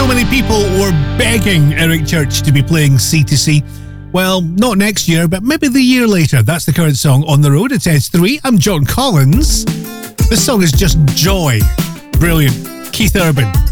So many people were begging Eric Church to be playing C2C. Well, not next year, but maybe the year later. That's the current song on the road. It's S3. I'm John Collins. This song is just joy. Brilliant. Keith Urban.